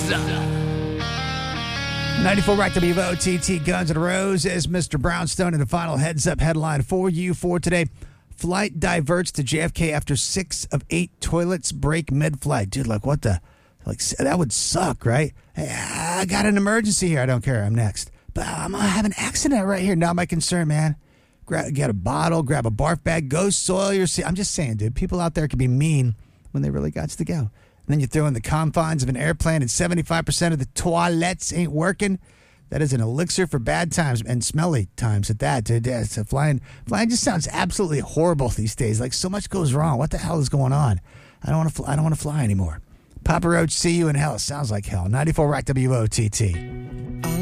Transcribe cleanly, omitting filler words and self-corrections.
up. 94 Rock WOTT, Guns N' Roses, Mr. Brownstone, and the final heads-up headline for you for today. Flight diverts to JFK after 6 of 8 toilets break mid-flight. Dude, like, what the? Like, that would suck, right? Hey, I got an emergency here. I don't care. I'm next. But I'm going to have an accident right here. Not my concern, man. Get a bottle, grab a barf bag, go soil your seat. I'm just saying, dude, people out there can be mean when they really got to go. And then you throw in the confines of an airplane and 75% of the toilets ain't working. That is an elixir for bad times and smelly times at that, dude. Yeah, so flying just sounds absolutely horrible these days. Like, so much goes wrong. What the hell is going on? I don't want to fly anymore. Papa Roach, see you in hell. Sounds like hell. 94 Rock WOTT.